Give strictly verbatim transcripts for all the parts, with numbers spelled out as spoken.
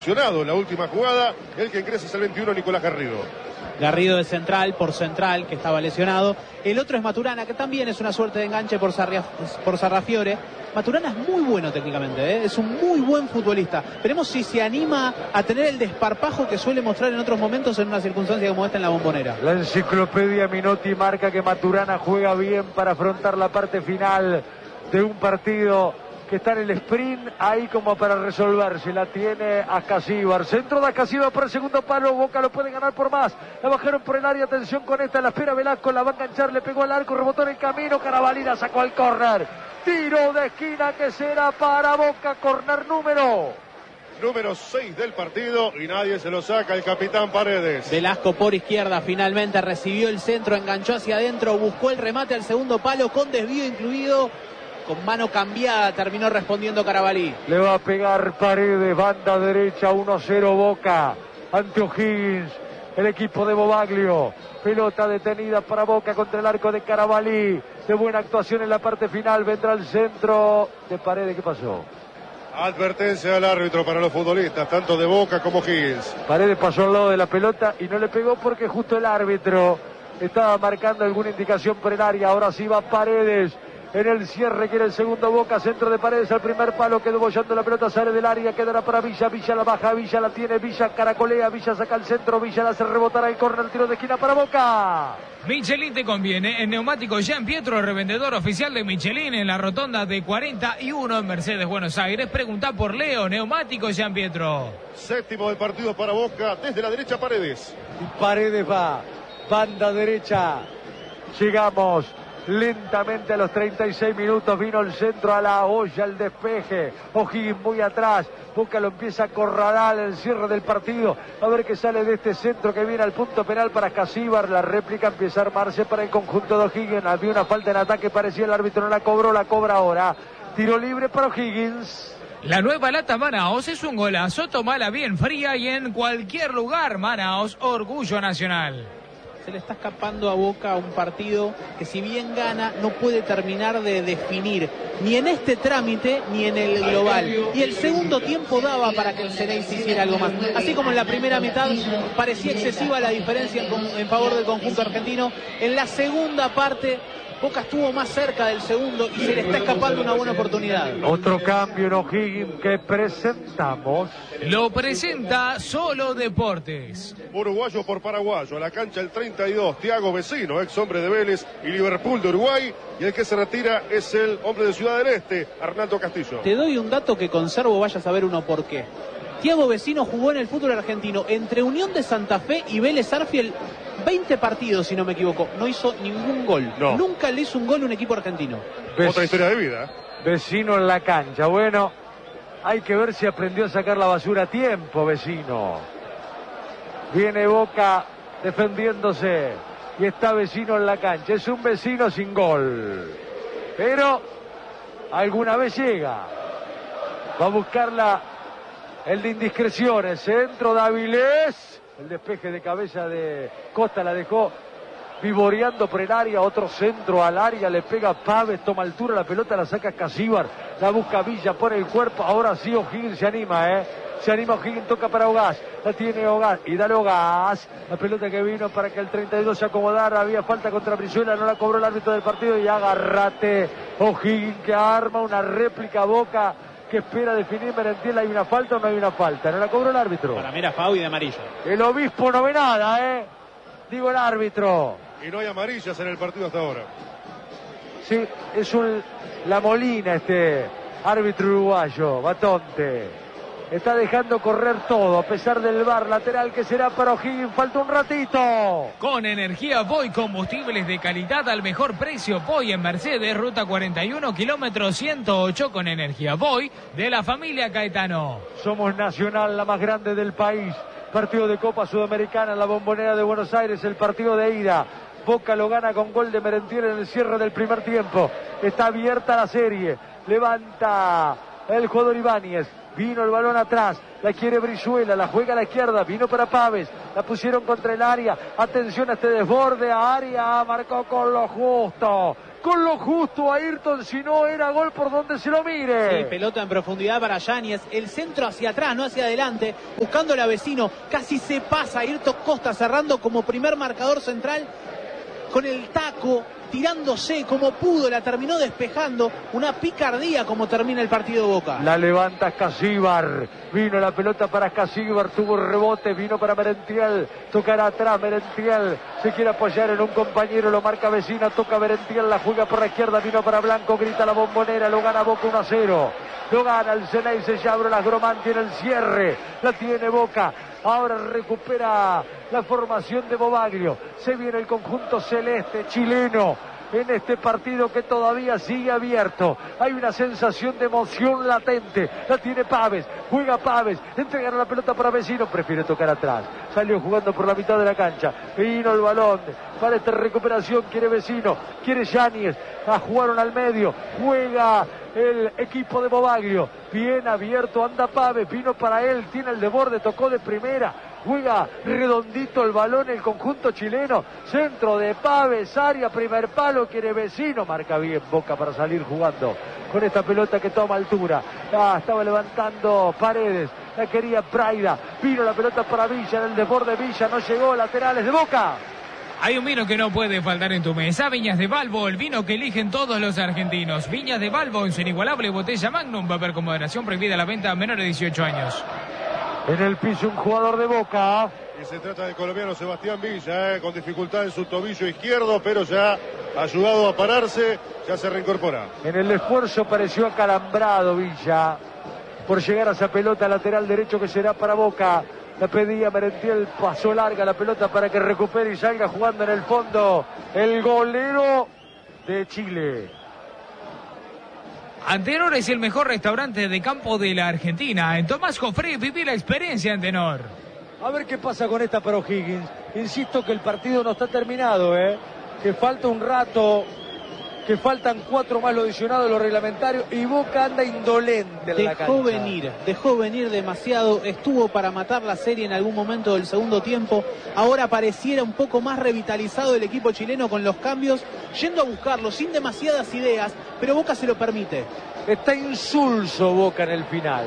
En la última jugada, el que ingresa es el veintiuno, Nicolás Garrido. Garrido de central, por central, que estaba lesionado. El otro es Maturana, que también es una suerte de enganche por, Sarria, por Sarrafiore. Maturana es muy bueno técnicamente, ¿eh? Es un muy buen futbolista. Veremos si se anima a tener el desparpajo que suele mostrar en otros momentos en una circunstancia como esta en la Bombonera. La enciclopedia Minotti marca que Maturana juega bien para afrontar la parte final de un partido que está en el sprint, ahí como para resolverse. La tiene Ascasíbar. Centro de Ascasíbar por el segundo palo. Boca lo puede ganar por más. La bajaron por el área. Atención con esta. La espera Velasco. La va a enganchar. Le pegó al arco. Rebotó en el camino. Carabalí la sacó al córner. Tiro de esquina que será para Boca. Córner número... Número seis del partido y nadie se lo saca, el capitán Paredes. Velasco por izquierda finalmente recibió el centro, enganchó hacia adentro, buscó el remate al segundo palo con desvío incluido. Con mano cambiada terminó respondiendo Carabalí. Le va a pegar Paredes, banda derecha, uno cero Boca ante O'Higgins, el equipo de Bobaglio. Pelota detenida para Boca contra el arco de Carabalí. De buena actuación en la parte final, vendrá el centro de Paredes. ¿Qué pasó? Advertencia al árbitro para los futbolistas, tanto de Boca como Higgins. Paredes pasó al lado de la pelota y no le pegó porque justo el árbitro estaba marcando alguna indicación por el área. Ahora sí va Paredes. En el cierre quiere el segundo Boca, centro de Paredes al primer palo, quedó bollando la pelota, sale del área, quedará para Villa, Villa la baja, Villa la tiene, Villa caracolea, Villa saca el centro, Villa la hace rebotar al córner, tiro de esquina para Boca. Michelin te conviene, en neumático Jean Pietro, revendedor oficial de Michelin en la rotonda de cuarenta y uno en Mercedes, Buenos Aires. Pregunta por Leo, neumático Jean Pietro. Séptimo del partido para Boca, desde la derecha Paredes. Y Paredes va, banda derecha, llegamos lentamente a los treinta y seis minutos, vino el centro a la olla, el despeje, O'Higgins muy atrás, Boca lo empieza a acorralar el cierre del partido, a ver qué sale de este centro que viene al punto penal para Ascasíbar. La réplica empieza a armarse para el conjunto de O'Higgins, había una falta en ataque, parecía el árbitro no la cobró, la cobra ahora, tiro libre para O'Higgins. La nueva lata Manaos es un golazo, tomala bien fría y en cualquier lugar. Manaos, orgullo nacional. Se le está escapando a Boca un partido que, si bien gana, no puede terminar de definir ni en este trámite ni en el global. Y el segundo tiempo daba para que el Ceneice hiciera algo más. Así como en la primera mitad parecía excesiva la diferencia en, en favor del conjunto argentino, en la segunda parte Boca estuvo más cerca del segundo y se le está escapando una buena oportunidad. Otro cambio en O'Higgins que presentamos. Lo presenta Solo Deportes. Uruguayo por paraguayo, a la cancha el treinta y dos, Thiago Vecino, ex hombre de Vélez y Liverpool de Uruguay. Y el que se retira es el hombre de Ciudad del Este, Arnaldo Castillo. Te doy un dato que conservo, vaya a saber uno por qué. Thiago Vecino jugó en el fútbol argentino entre Unión de Santa Fe y Vélez Arfiel veinte partidos, si no me equivoco. No hizo ningún gol. No. Nunca le hizo un gol a un equipo argentino. Ves, Otra historia de vida. Vecino en la cancha. Bueno, hay que ver si aprendió a sacar la basura a tiempo, Vecino. Viene Boca defendiéndose y está Vecino en la cancha. Es un Vecino sin gol, pero alguna vez llega. Va a buscarla el de indiscreciones. Centro de Avilés. El despeje de cabeza de Costa la dejó vivoreando por el área. Otro centro al área, le pega Paves, toma altura, la pelota la saca Ascasíbar, la busca Villa, pone el cuerpo. Ahora sí O'Higgins se anima, eh. Se anima O'Higgins, toca para Ogás, la tiene Ogás y dale Ogás. La pelota que vino para que el treinta y dos se acomodara, había falta contra Brizuela, no la cobró el árbitro del partido y agárrate. O'Higgins que arma una réplica Boca, que espera definir Merentiel. ¿Hay una falta o no hay una falta? No la cobró el árbitro. Para mí era Fau y de amarillo. El obispo no ve nada, ¿eh? Digo el árbitro. Y no hay amarillas en el partido hasta ahora. Sí, es un La Molina este árbitro uruguayo, Batonte. Está dejando correr todo a pesar del V A R lateral que será para O'Higgins. Falta un ratito. Con energía Voy, combustibles de calidad al mejor precio. Voy en Mercedes, ruta cuarenta y uno, kilómetro ciento ocho. Con energía Voy de la familia Caetano. Somos Nacional, la más grande del país. Partido de Copa Sudamericana en la Bombonera de Buenos Aires, el partido de ida. Boca lo gana con gol de Merentiel en el cierre del primer tiempo. Está abierta la serie. Levanta el jugador Ibáñez. Vino el balón atrás, la quiere Brizuela, la juega a la izquierda, vino para Paves, la pusieron contra el área, atención a este desborde, a área, marcó con lo justo, con lo justo a Ayrton, si no era gol por donde se lo mire. Sí, pelota en profundidad para Yáñez, el centro hacia atrás, no hacia adelante, buscando a Vecino, casi se pasa Ayrton Costa cerrando como primer marcador central, con el taco, tirándose como pudo, la terminó despejando, una picardía como termina el partido Boca. La levanta Escasíbar, vino la pelota para Escasíbar, tuvo rebote, vino para Merentiel, tocará atrás Merentiel, se quiere apoyar en un compañero, lo marca Vecino, toca Merentiel, la juega por la izquierda, vino para Blanco, grita la Bombonera, lo gana Boca uno a cero, lo gana el Ceneice, ya abre las Gromán, tiene el cierre, la tiene Boca. Ahora recupera la formación de Bobaglio. Se viene el conjunto celeste chileno en este partido que todavía sigue abierto. Hay una sensación de emoción latente. La tiene Paves. Juega Paves. Entregan la pelota para Vecino. Prefiere tocar atrás. Salió jugando por la mitad de la cancha. Vino el balón. Para esta recuperación quiere Vecino. Quiere Yáñez. La jugaron al medio. Juega el equipo de Bobaglio. Bien abierto, anda Paves, vino para él, tiene el de borde, tocó de primera, juega redondito el balón el conjunto chileno, centro de Paves, área, primer palo, quiere Vecino, marca bien Boca para salir jugando con esta pelota que toma altura. Ah, estaba levantando Paredes, la quería Praida, vino la pelota para Villa, en el desborde Villa, no llegó, laterales de Boca. Hay un vino que no puede faltar en tu mesa, Viñas de Balbo, el vino que eligen todos los argentinos. Viñas de Balbo en su inigualable botella Magnum, va a haber con moderación, prohibida la venta a menores de dieciocho años. En el piso un jugador de Boca. Y se trata del colombiano Sebastián Villa, eh, con dificultad en su tobillo izquierdo, pero ya ayudado a pararse, ya se reincorpora. En el esfuerzo pareció acalambrado Villa por llegar a esa pelota lateral derecho que será para Boca. La pedía Merentiel, pasó larga la pelota para que recupere y salga jugando en el fondo el golero de Chile. Antenor es el mejor restaurante de campo de la Argentina. En Tomás Jofré viví la experiencia Antenor. A ver qué pasa con esta para O'Higgins. Insisto que el partido no está terminado, ¿eh? Que falta un rato, que faltan cuatro más lo adicionado de lo reglamentario y Boca anda indolente en la cancha. Dejó venir, dejó venir demasiado, estuvo para matar la serie en algún momento del segundo tiempo, ahora pareciera un poco más revitalizado el equipo chileno con los cambios, yendo a buscarlo sin demasiadas ideas, pero Boca se lo permite. Está insulso Boca en el final,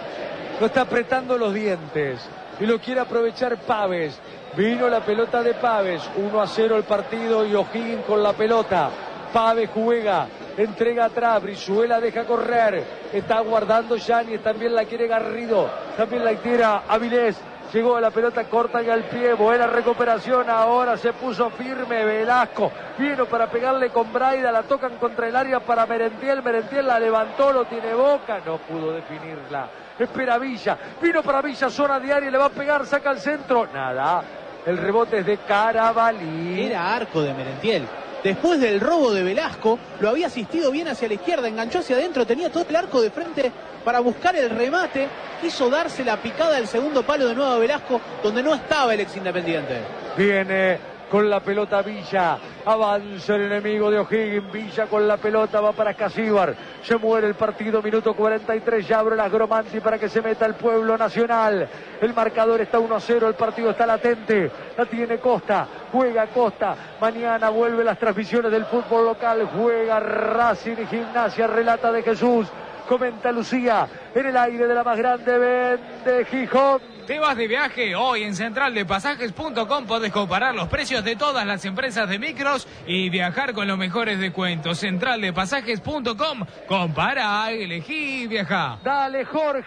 lo está apretando los dientes y lo quiere aprovechar Paves. Vino la pelota de Paves, uno a cero el partido y O'Higgins con la pelota. Paves juega, entrega atrás, Brizuela deja correr, está guardando Yáñez, también la quiere Garrido, también la tira Avilés, llegó la pelota corta y al pie, buena recuperación, ahora se puso firme Velasco, vino para pegarle con Braida, la tocan contra el área para Merentiel, Merentiel la levantó, lo tiene Boca, no pudo definirla, espera Villa, vino para Villa, zona de área, le va a pegar, saca al centro, nada, el rebote es de Carabalí. Era arco de Merentiel. Después del robo de Velasco, lo había asistido bien hacia la izquierda, enganchó hacia adentro, tenía todo el arco de frente para buscar el remate, quiso darse la picada del segundo palo de nuevo a Velasco, donde no estaba el ex Independiente. Viene con la pelota Villa, avanza el enemigo de O'Higgins, Villa con la pelota, va para Escasíbar, se muere el partido, minuto cuarenta y tres, ya abre las Gromanti para que se meta el pueblo nacional, el marcador está uno a cero, el partido está latente, la tiene Costa, juega Costa, mañana vuelven las transmisiones del fútbol local, juega Racing y Gimnasia, relata de Jesús, comenta Lucía, en el aire de la más grande, vende Gijón. ¿Te vas de viaje? Hoy en central de pasajes punto com podés comparar los precios de todas las empresas de micros y viajar con los mejores descuentos. central de pasajes punto com, compara, elegí y viaja. Dale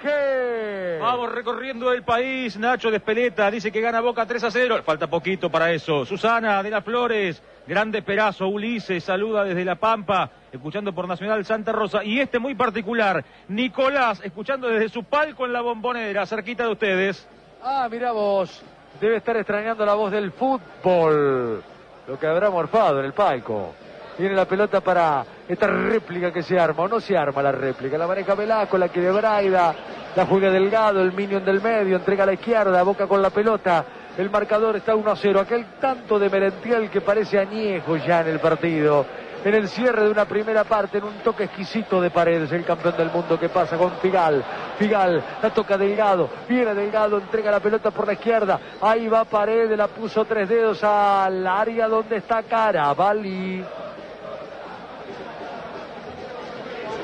Jorge. Vamos recorriendo el país, Nacho de Espeleta dice que gana Boca tres a cero, falta poquito para eso. Susana de las Flores, grande Perazo, Ulises, saluda desde La Pampa, escuchando por Nacional Santa Rosa. Y este muy particular, Nicolás, escuchando desde su palco en la Bombonera, cerquita de ustedes. Ah, mirá vos, debe estar extrañando la voz del fútbol, lo que habrá morfado en el palco. Viene la pelota para esta réplica que se arma, o no se arma la réplica, la maneja Velasco, la que de Braida, la juega Delgado, el minion del medio, entrega a la izquierda, Boca con la pelota, el marcador está uno a cero, aquel tanto de Merentiel que parece añejo ya en el partido. En el cierre de una primera parte, en un toque exquisito de Paredes, el campeón del mundo que pasa con Figal. Figal, la toca Delgado, viene Delgado, entrega la pelota por la izquierda. Ahí va Paredes, la puso tres dedos al área donde está Carabalí.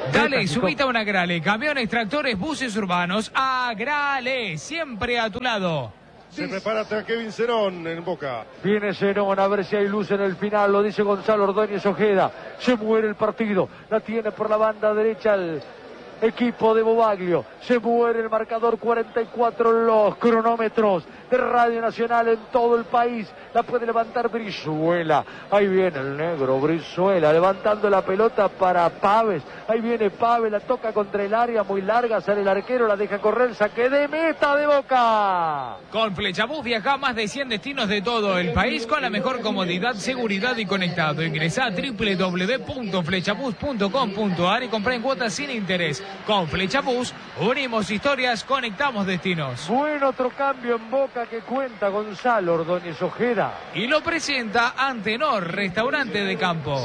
Dale, subite a una Grale. Camiones, tractores, buses urbanos. A Grale, siempre a tu lado. Se prepara a Kevin Zenón en Boca. Viene Zenón, a ver si hay luz en el final, lo dice Gonzalo Ordóñez Ojeda. Se muere el partido, la tiene por la banda derecha el equipo de Bobaglio. Se muere el marcador, cuarenta y cuatro los cronómetros de Radio Nacional en todo el país. La puede levantar Brizuela. Ahí viene el negro Brizuela levantando la pelota para Paves. Ahí viene Paves, la toca contra el área muy larga, sale el arquero, la deja correr, saque de meta de Boca. Con Flechabús viaja a más de cien destinos de todo el país con la mejor comodidad, seguridad y conectado. Ingresa a doble u doble u doble u punto flechabús punto com punto a r y compra en cuotas sin interés. Con Flechabús unimos historias, conectamos destinos. Buen otro cambio en Boca que cuenta Gonzalo Ordóñez Ojeda. Y lo presenta Antenor, restaurante de campo.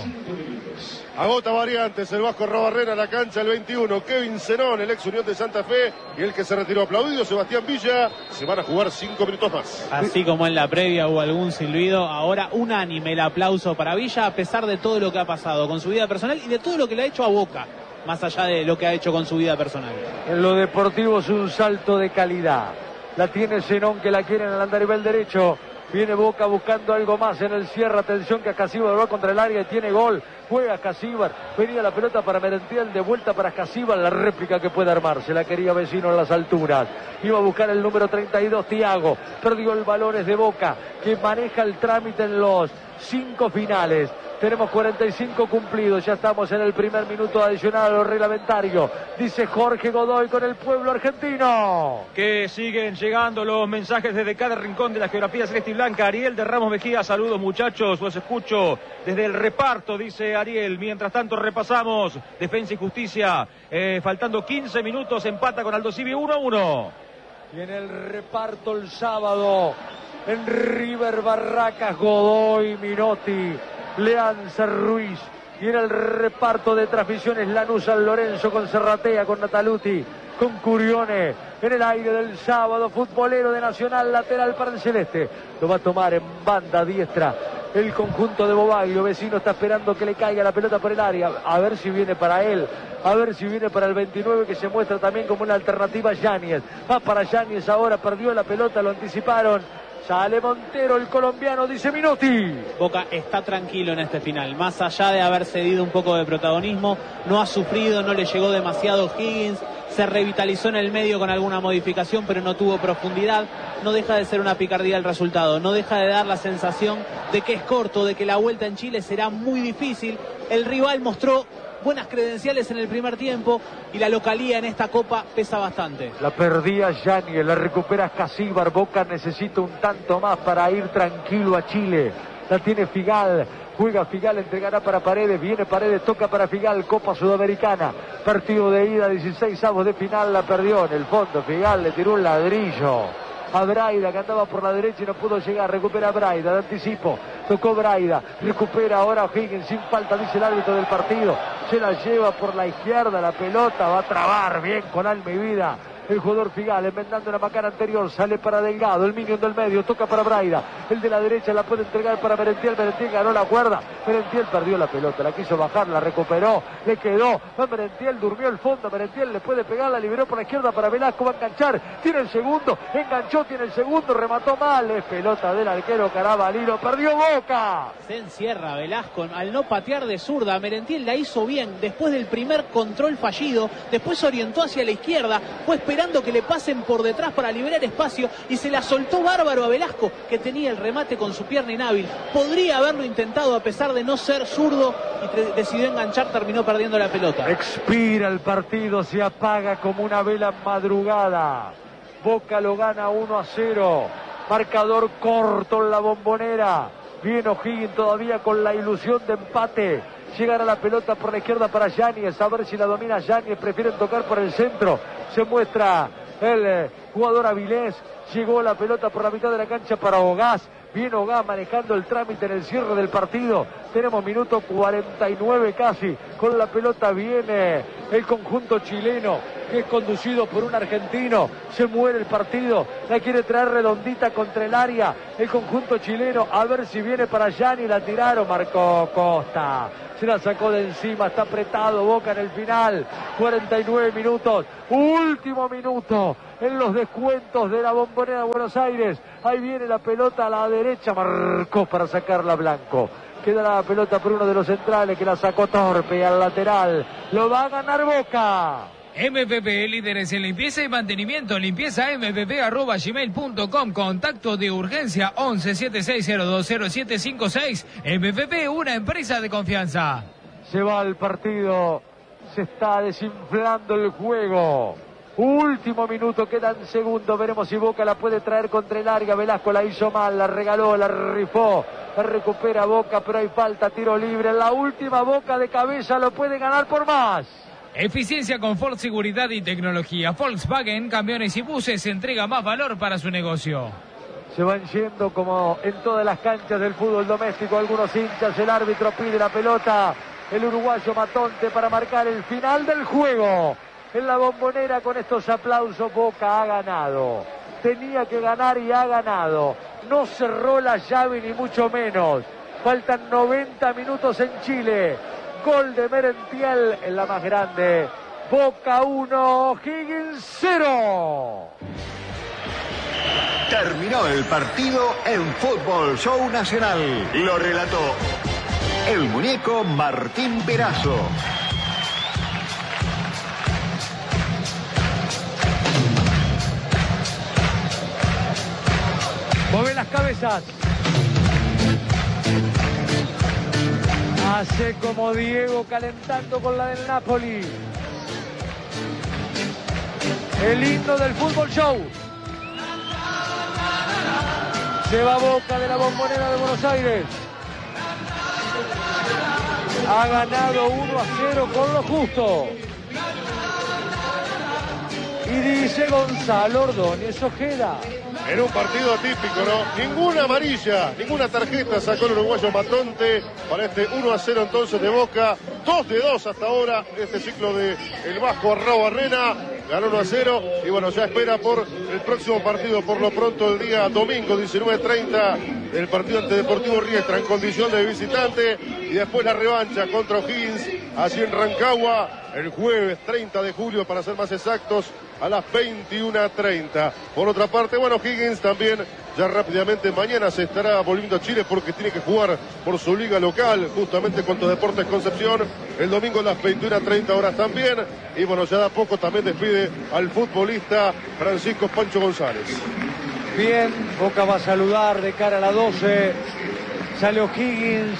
Agota variantes, el Vasco Arrobarrena a la cancha, el veintiuno, Kevin Zenón, el ex Unión de Santa Fe, y el que se retiró aplaudido, Sebastián Villa. Se van a jugar cinco minutos más. Así como en la previa hubo algún silbido, ahora unánime el aplauso para Villa, a pesar de todo lo que ha pasado con su vida personal y de todo lo que le ha hecho a Boca, más allá de lo que ha hecho con su vida personal. En lo deportivo es un salto de calidad. La tiene Zenón, que la quiere en el andarivel derecho. Viene Boca buscando algo más en el cierre. Atención que Casíbar va contra el área y tiene gol. Juega Casíbar. Venía la pelota para Merentiel. De vuelta para Casíbar. La réplica que puede armarse. La quería Vecino en las alturas. Iba a buscar el número treinta y dos, Thiago. Perdió el balón, es de Boca, que maneja el trámite en los cinco finales. Tenemos cuarenta y cinco cumplidos, ya estamos en el primer minuto adicional a lo reglamentario. Dice Jorge Godoy con el pueblo argentino. Que siguen llegando los mensajes desde cada rincón de la geografía celeste y blanca. Ariel de Ramos Mejía, saludos muchachos, los escucho desde el reparto, dice Ariel. Mientras tanto repasamos Defensa y Justicia, eh, faltando quince minutos, empata con Aldo Civi uno a uno. Y en el reparto el sábado, en River Barracas, Godoy, Minotti, Leanza, Ruiz. Y en el reparto de transmisiones Lanús, San Lorenzo con Serratea, con Nataluti, con Curione. En el aire del sábado, futbolero de Nacional, lateral para el Celeste. Lo va a tomar en banda diestra el conjunto de Bobaglio. Vecino está esperando que le caiga la pelota por el área. A ver si viene para él. A ver si viene para el veintinueve, que se muestra también como una alternativa. Yáñez. Va para Yáñez ahora, perdió la pelota, lo anticiparon. Sale Montero, el colombiano, dice Minotti. Boca está tranquilo en este final, más allá de haber cedido un poco de protagonismo, no ha sufrido, no le llegó demasiado Higgins, se revitalizó en el medio con alguna modificación, pero no tuvo profundidad. No deja de ser una picardía el resultado, no deja de dar la sensación de que es corto, de que la vuelta en Chile será muy difícil. El rival mostró buenas credenciales en el primer tiempo y la localía en esta copa pesa bastante. La perdía Yáñez, la recupera Casíbar. Boca necesita un tanto más para ir tranquilo a Chile. La tiene Figal, juega Figal, entregará para Paredes, viene Paredes, toca para Figal, Copa Sudamericana, partido de ida, dieciséis avos de final, la perdió en el fondo. Figal le tiró un ladrillo a Braida, que andaba por la derecha y no pudo llegar. Recupera Braida, de anticipo, tocó Braida, recupera ahora Higgins sin falta, dice el árbitro del partido. Se la lleva por la izquierda, la pelota va a trabar bien con alma y vida el jugador Figal, enmendando la macana anterior, sale para Delgado, el minion del medio, toca para Braida, el de la derecha la puede entregar para Merentiel. Merentiel ganó la cuerda, Merentiel perdió la pelota, la quiso bajar, la recuperó, le quedó, va Merentiel, durmió el fondo, Merentiel le puede pegar, la liberó por la izquierda para Velasco, va a enganchar, tiene el segundo, enganchó, tiene el segundo, remató mal, es pelota del arquero Carabalino, perdió Boca. Se encierra Velasco, al no patear de zurda, Merentiel la hizo bien, después del primer control fallido, después se orientó hacia la izquierda, fue esperando que le pasen por detrás para liberar espacio y se la soltó bárbaro a Velasco, que tenía el remate con su pierna inhábil. Podría haberlo intentado a pesar de no ser zurdo y decidió enganchar, terminó perdiendo la pelota. Expira el partido, se apaga como una vela en madrugada. Boca lo gana uno a cero. Marcador corto en la Bombonera. Viene O'Higgins todavía con la ilusión de empate. Llegará la pelota por la izquierda para Yáñez, a ver si la domina Yáñez, prefieren tocar por el centro. Se muestra el eh, jugador Avilés, llegó la pelota por la mitad de la cancha para Ogás. Viene Ogás manejando el trámite en el cierre del partido. Tenemos minuto cuarenta y nueve casi. Con la pelota viene el conjunto chileno, que es conducido por un argentino. Se muere el partido, la quiere traer redondita contra el área el conjunto chileno, a ver si viene para Gianni, la tiraron, marcó Costa, se la sacó de encima, está apretado Boca en el final, cuarenta y nueve minutos, último minuto en los descuentos de la Bombonera de Buenos Aires. Ahí viene la pelota a la derecha, marcó para sacarla Blanco. Queda la pelota por uno de los centrales que la sacó torpe al lateral. Lo va a ganar Boca. M P P, líderes en limpieza y mantenimiento. Limpieza m p p arroba gmail punto com. Contacto de urgencia once setenta y seis cero dos cero siete cinco seis. M P P, una empresa de confianza. Se va el partido. Se está desinflando el juego. Último minuto, quedan segundos. Veremos si Boca la puede traer contra el área. Velasco la hizo mal, la regaló, la rifó. La recupera Boca, pero hay falta, tiro libre. En la última, Boca de cabeza lo puede ganar por más. Eficiencia, confort, seguridad y tecnología. Volkswagen, camiones y buses, entrega más valor para su negocio. Se van yendo como en todas las canchas del fútbol doméstico algunos hinchas. El árbitro pide la pelota. El uruguayo Matonte para marcar el final del juego. En la Bombonera, con estos aplausos, Boca ha ganado. Tenía que ganar y ha ganado. No cerró la llave ni mucho menos. Faltan noventa minutos en Chile. Gol de Merentiel en la más grande. Boca uno, Higgins cero. Terminó el partido en Fútbol Show Nacional. Lo relató el muñeco Martín Perazo. Mueve las cabezas. Hace como Diego calentando con la del Napoli. El himno del Fútbol Show. Se va Boca de la Bombonera de Buenos Aires. Ha ganado uno a cero con lo justo. Y dice Gonzalo Ordóñez Ojeda. En un partido atípico, ¿no? Ninguna amarilla, ninguna tarjeta sacó el uruguayo Matonte para este uno a cero entonces de Boca. dos de dos hasta ahora, este ciclo de el Vasco Arraubarrena. Ganó uno a cero y bueno, ya espera por el próximo partido, por lo pronto el día domingo diecinueve treinta, el partido ante Deportivo Riestra en condición de visitante y después la revancha contra O'Higgins allí en Rancagua el jueves treinta de julio para ser más exactos a las veintiuna treinta. Por otra parte, bueno, Higgins también ya rápidamente mañana se estará volviendo a Chile porque tiene que jugar por su liga local justamente contra Deportes Concepción el domingo a las veintiuna treinta horas también. Y bueno, ya de a poco también despide al futbolista Francisco Pancho González. Bien, Boca va a saludar de cara a la doce. Sale O'Higgins.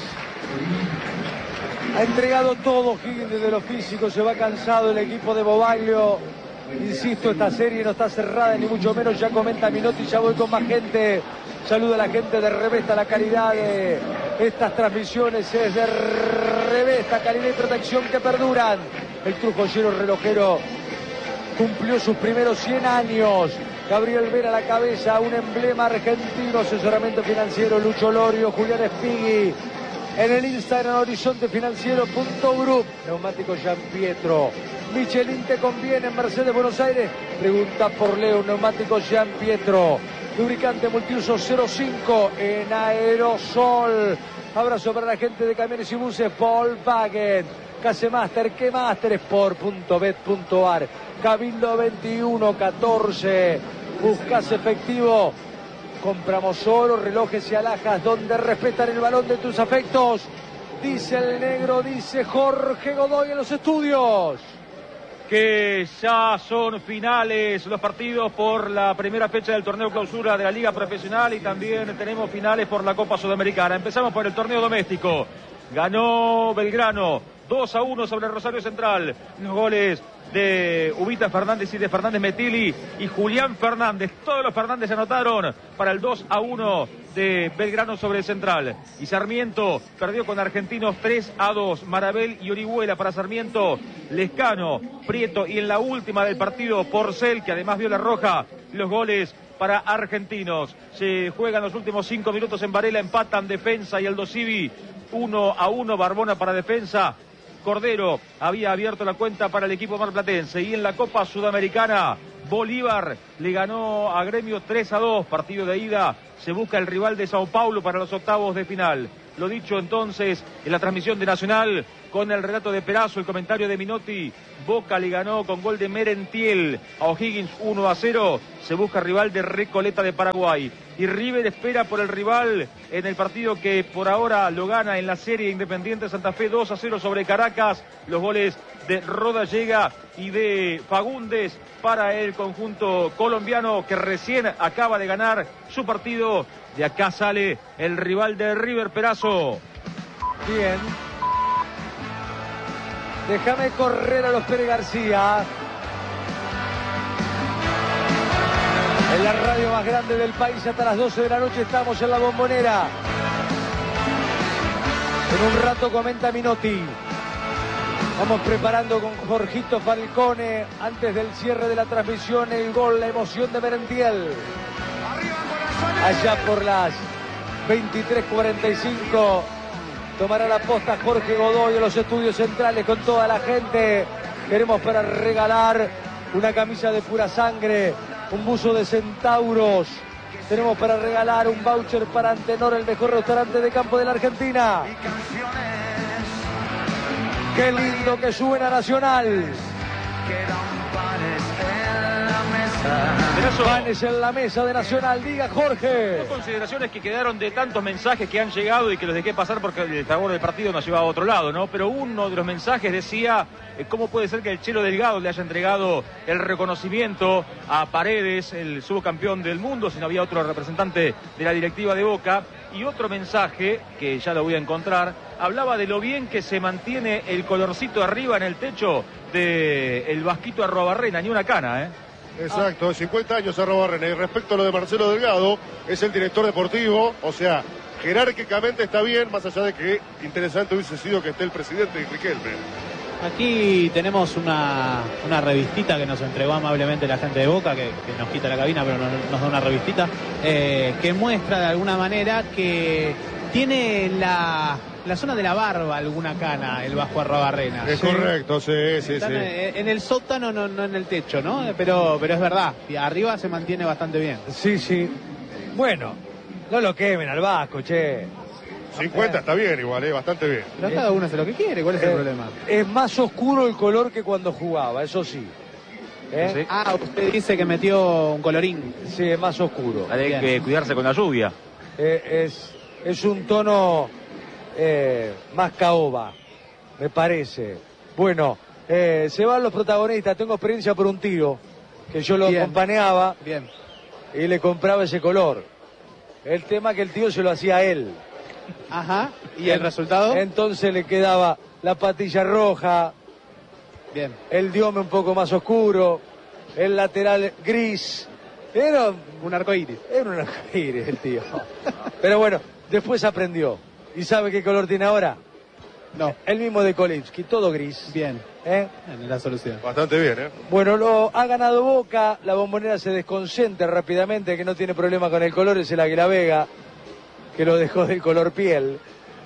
Ha entregado todo Higgins desde lo físico. Se va cansado el equipo de Bobaglio. Insisto, esta serie no está cerrada ni mucho menos. Ya comenta Minotti, ya voy con más gente. Saludo a la gente de Revesta. La calidad de estas transmisiones es de Revesta, calidad y protección que perduran. El trujollero relojero cumplió sus primeros cien años. Gabriel Vera a la cabeza, un emblema argentino. Asesoramiento financiero Lucho Lorio, Julián Espigui. En el Instagram horizonte financiero punto group. Neumático Gian Pietro. Michelin te conviene en Mercedes Buenos Aires. Pregunta por Leo. Neumático Gian Pietro. Lubricante multiuso cero cinco en aerosol. Abrazo para la gente de camiones y buses Volkswagen. Casemaster, que Master Sport punto bet punto ar. Cabildo veintiuno catorce. Buscas efectivo. Compramos oro, relojes y alhajas donde respetan el balón de tus afectos. Dice el negro, dice Jorge Godoy en los estudios. Que ya son finales los partidos por la primera fecha del torneo clausura de la Liga Profesional y también tenemos finales por la Copa Sudamericana. Empezamos por el torneo doméstico. Ganó Belgrano dos a uno sobre Rosario Central. Los goles de Ubita Fernández y de Fernández Metili y Julián Fernández. Todos los Fernández anotaron para el dos a uno de Belgrano sobre Central. Y Sarmiento perdió con Argentinos tres a dos. Marabel y Orihuela para Sarmiento. Lescano, Prieto y en la última del partido Porcel, que además vio la roja, los goles para Argentinos. Se juegan los últimos cinco minutos en Varela, empatan Defensa y Aldo Civi uno a uno. Barbona para Defensa. Cordero había abierto la cuenta para el equipo marplatense. Y en la Copa Sudamericana, Bolívar le ganó a Gremio tres a dos, partido de ida. Se busca el rival de Sao Paulo para los octavos de final. Lo dicho entonces en la transmisión de Nacional, con el relato de Perazo, el comentario de Minotti. Boca le ganó con gol de Merentiel a O'Higgins uno a cero. Se busca rival de Recoleta de Paraguay. Y River espera por el rival en el partido que por ahora lo gana en la serie Independiente Santa Fe dos a cero sobre Caracas. Los goles de Rodallega y de Fagundes para el conjunto colombiano que recién acaba de ganar su partido. De acá sale el rival de River, Perazo. Bien. Déjame correr a los Pérez García. En la radio más grande del país hasta las doce de la noche estamos en la Bombonera. En un rato comenta Minotti. Vamos preparando con Jorgito Falcone antes del cierre de la transmisión el gol, la emoción de Merentiel. Allá por las veintitrés cuarenta y cinco tomará la posta Jorge Godoy de los estudios centrales con toda la gente. Queremos para regalar una camisa de pura sangre, un buzo de centauros. Tenemos para regalar un voucher para Antenor, el mejor restaurante de campo de la Argentina. Qué lindo que suena Nacional. Panes en la mesa de Nacional, diga Jorge. Dos consideraciones que quedaron de tantos mensajes que han llegado y que los dejé pasar porque el sabor del partido nos llevaba a otro lado, ¿no? Pero uno de los mensajes decía eh, cómo puede ser que el Chelo Delgado le haya entregado el reconocimiento a Paredes, el subcampeón del mundo, si no había otro representante de la directiva de Boca. Y otro mensaje, que ya lo voy a encontrar, hablaba de lo bien que se mantiene el colorcito arriba en el techo del Vasquito Arruabarrena, ni una cana, ¿eh? Exacto, cincuenta años Arruabarrena. Y respecto a lo de Marcelo Delgado, es el director deportivo, o sea, jerárquicamente está bien, más allá de que interesante hubiese sido que esté el presidente Riquelme. Aquí tenemos una, una revistita que nos entregó amablemente la gente de Boca, que, que nos quita la cabina, pero nos, nos da una revistita, eh, que muestra de alguna manera que tiene la, la zona de la barba alguna cana el Vasco Arruabarrena. Es ¿sí? Correcto, sí, sí, Están sí. En el sótano, no, no en el techo, ¿no? Pero, pero es verdad, y arriba se mantiene bastante bien. Sí, sí. Bueno, no lo quemen al Vasco, che. cincuenta está bien igual, eh, bastante bien. Pero cada uno hace lo que quiere, ¿cuál es el Eh, problema? Es más oscuro el color que cuando jugaba, eso sí. ¿Eh? Sí. Ah, usted dice que metió un colorín. Sí, es más oscuro. Hay Bien. que cuidarse con la lluvia. Eh, es, es un tono eh, más caoba, me parece. Bueno, eh, se van los protagonistas. Tengo experiencia por un tío que yo lo Bien. acompañaba Bien. y le compraba ese color. El tema que el tío se lo hacía a él. Ajá. ¿Y el resultado? Entonces le quedaba la patilla roja, Bien. el diome un poco más oscuro, el lateral gris. Era, Un arcoíris. era un arcoíris el tío. Pero bueno, después aprendió. ¿Y sabe qué color tiene ahora? No. El mismo de Kolinski, todo gris. Bien. ¿Eh? En la solución. Bastante bien, ¿eh? Bueno, lo ha ganado Boca, la Bombonera se desconcentra rápidamente, que no tiene problema con el color, es el Águila Vega, que lo dejó del color piel.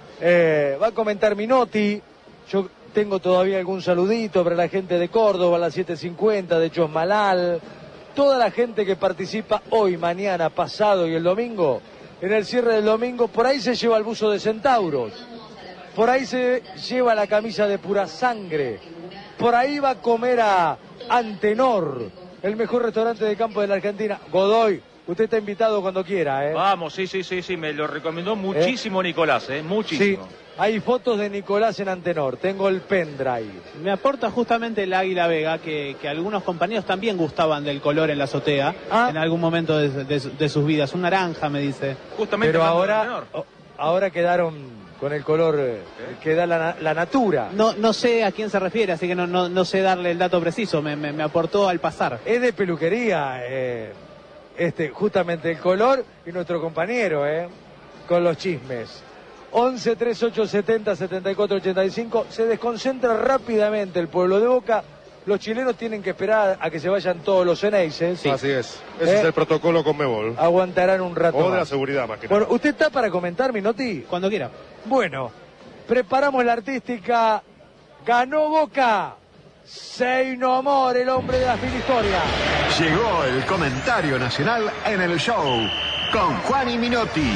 Eh, va a comentar Minotti. Yo tengo todavía algún saludito para la gente de Córdoba, a las siete cincuenta, de Chosmalal. Toda la gente que participa hoy, mañana, pasado y el domingo, en el cierre del domingo, por ahí se lleva el buzo de centauros. Por ahí se lleva la camisa de pura sangre. Por ahí va a comer a Antenor, el mejor restaurante de campo de la Argentina. Godoy, usted está invitado cuando quiera, ¿eh? Vamos, sí, sí, sí, sí, me lo recomendó muchísimo Nicolás, ¿eh? Muchísimo. Sí, hay fotos de Nicolás en Antenor, tengo el pendrive. Me aporta justamente el Águila Vega, que, que algunos compañeros también gustaban del color en la azotea, Ah. en algún momento de, de- de sus vidas. Un naranja, me dice. Justamente Pero hablando de ahora, Antenor. o- ahora quedaron con el color eh, que da la, la natura. No, no sé a quién se refiere, así que no, no, no sé darle el dato preciso. Me, me, me aportó al pasar. Es de peluquería, eh, este, justamente el color y nuestro compañero, eh, con los chismes. once, treinta y ocho, setenta, setenta y cuatro, ochenta y cinco. Se desconcentra rápidamente el pueblo de Boca. Los chilenos tienen que esperar a que se vayan todos los Ceneices. Así es. Ese ¿Eh? es el protocolo con Mebol. Aguantarán un rato O de la más. seguridad, más que nada. Bueno, ¿usted está para comentar, Minotti? Cuando quiera. Bueno, preparamos la artística Ganó Boca. Seino Amor, el hombre de las mil historias. Llegó el comentario nacional en el show con Juan y Minotti.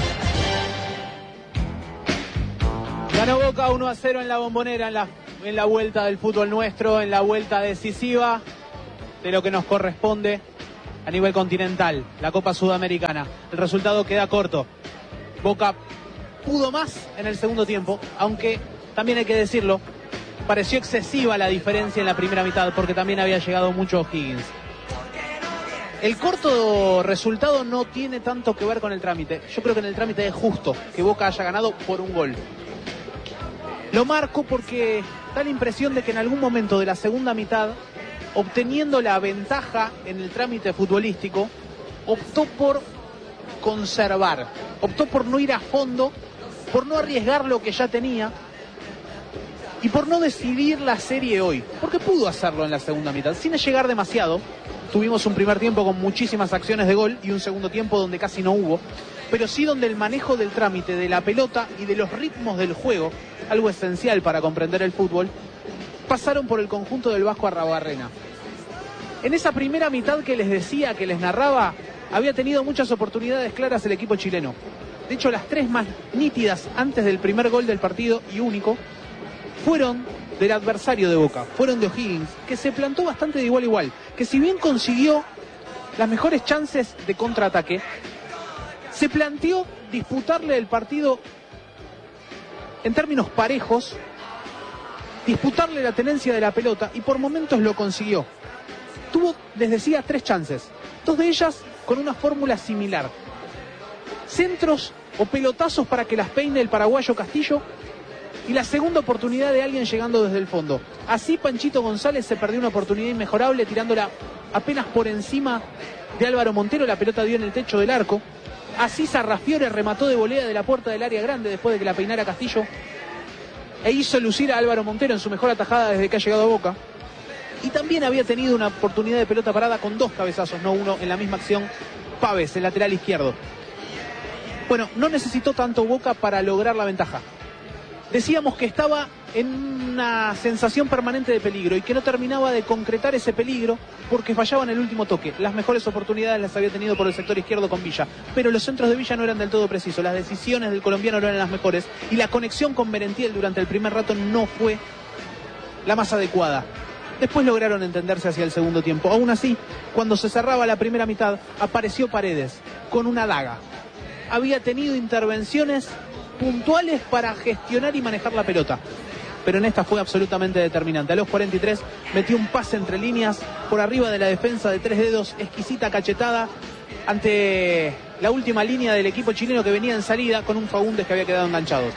Ganó Boca uno a cero en la Bombonera, en la, en la vuelta del fútbol nuestro, en la vuelta decisiva de lo que nos corresponde a nivel continental, la Copa Sudamericana. El resultado queda corto. Boca pudo más en el segundo tiempo, aunque también hay que decirlo, pareció excesiva la diferencia en la primera mitad porque también había llegado mucho O'Higgins. El corto resultado no tiene tanto que ver con el trámite. Yo creo que en el trámite es justo que Boca haya ganado por un gol. Lo marco porque da la impresión de que en algún momento de la segunda mitad, obteniendo la ventaja en el trámite futbolístico, optó por conservar, optó por no ir a fondo, por no arriesgar lo que ya tenía y por no decidir la serie hoy, porque pudo hacerlo en la segunda mitad, sin llegar demasiado. Tuvimos un primer tiempo con muchísimas acciones de gol y un segundo tiempo donde casi no hubo, pero sí donde el manejo del trámite, de la pelota y de los ritmos del juego, algo esencial para comprender el fútbol, pasaron por el conjunto del Vasco Arruabarrena. En esa primera mitad que les decía, que les narraba, había tenido muchas oportunidades claras el equipo chileno. De hecho, las tres más nítidas antes del primer gol del partido y único fueron del adversario de Boca, fueron de O'Higgins, que se plantó bastante de igual a igual, que si bien consiguió las mejores chances de contraataque, se planteó disputarle el partido en términos parejos, disputarle la tenencia de la pelota y por momentos lo consiguió. Tuvo, les decía, tres chances, dos de ellas con una fórmula similar. Centros o pelotazos para que las peine el paraguayo Castillo y la segunda oportunidad de alguien llegando desde el fondo. Así Panchito González se perdió una oportunidad inmejorable tirándola apenas por encima de Álvaro Montero, la pelota dio en el techo del arco. Así Sarrafiore remató de volea de la puerta del área grande después de que la peinara Castillo e hizo lucir a Álvaro Montero en su mejor atajada desde que ha llegado a Boca. Y también había tenido una oportunidad de pelota parada con dos cabezazos, no uno, en la misma acción, Pávez, el lateral izquierdo. Bueno, no necesitó tanto Boca para lograr la ventaja. Decíamos que estaba en una sensación permanente de peligro y que no terminaba de concretar ese peligro porque fallaba en el último toque. Las mejores oportunidades las había tenido por el sector izquierdo con Villa, pero los centros de Villa no eran del todo precisos, las decisiones del colombiano no eran las mejores y la conexión con Merentiel durante el primer rato no fue la más adecuada. Después lograron entenderse hacia el segundo tiempo. Aún así, cuando se cerraba la primera mitad, apareció Paredes con una daga. Había tenido intervenciones puntuales para gestionar y manejar la pelota, pero en esta fue absolutamente determinante. A los cuarenta y tres metió un pase entre líneas por arriba de la defensa de tres dedos, exquisita cachetada ante la última línea del equipo chileno que venía en salida con un Faúndez que había quedado enganchado.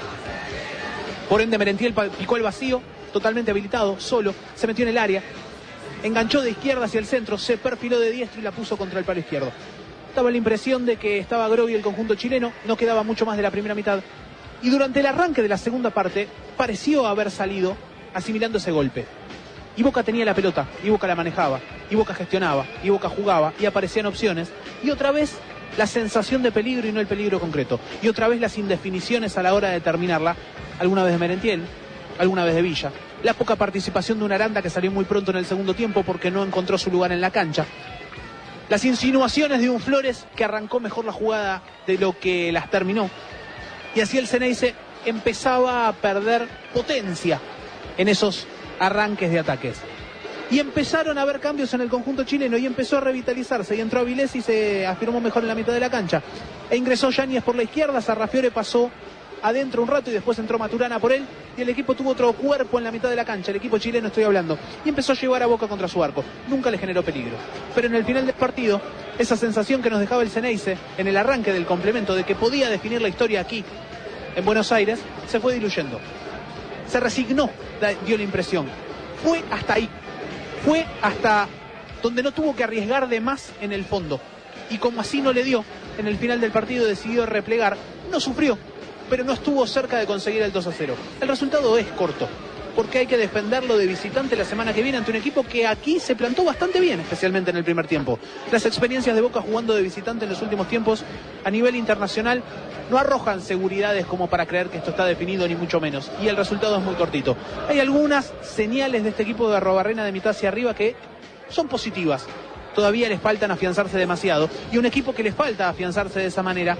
Por ende Merentiel picó el vacío, totalmente habilitado, solo, se metió en el área, enganchó de izquierda hacia el centro, se perfiló de diestro y la puso contra el palo izquierdo. Daba la impresión de que estaba groggy el conjunto chileno, no quedaba mucho más de la primera mitad. Y durante el arranque de la segunda parte, pareció haber salido asimilando ese golpe. Y Boca tenía la pelota, y Boca la manejaba, y Boca gestionaba, y Boca jugaba, y aparecían opciones. Y otra vez la sensación de peligro y no el peligro concreto. Y otra vez las indefiniciones a la hora de terminarla, alguna vez de Merentiel, alguna vez de Villa. La poca participación de un Aranda que salió muy pronto en el segundo tiempo porque no encontró su lugar en la cancha. Las insinuaciones de un Flores que arrancó mejor la jugada de lo que las terminó. Y así el Ceneice empezaba a perder potencia en esos arranques de ataques. Y empezaron a haber cambios en el conjunto chileno y empezó a revitalizarse. Y entró Avilés y se afirmó mejor en la mitad de la cancha. E ingresó Yáñez por la izquierda, Sarrafiore pasó adentro un rato y después entró Maturana por él. Y el equipo tuvo otro cuerpo en la mitad de la cancha, el equipo chileno estoy hablando. Y empezó a llevar a Boca contra su arco. Nunca le generó peligro. Pero en el final del partido, esa sensación que nos dejaba el Ceneice en el arranque del complemento de que podía definir la historia aquí, en Buenos Aires, se fue diluyendo. Se resignó, dio la impresión. Fue hasta ahí. Fue hasta donde no tuvo que arriesgar de más en el fondo. Y como así no le dio, en el final del partido decidió replegar. No sufrió, pero no estuvo cerca de conseguir el dos a cero. El resultado es corto. porque hay que defenderlo de visitante la semana que viene ante un equipo que aquí se plantó bastante bien, especialmente en el primer tiempo. Las experiencias de Boca jugando de visitante en los últimos tiempos a nivel internacional no arrojan seguridades como para creer que esto está definido, ni mucho menos, y el resultado es muy cortito. Hay algunas señales de este equipo de Arrobarrena de mitad hacia arriba que son positivas. Todavía les faltan afianzarse demasiado, y un equipo que les falta afianzarse de esa manera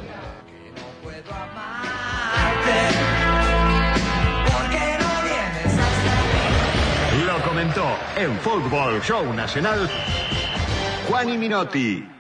lo comentó en Fútbol Show Nacional Juan y Minotti.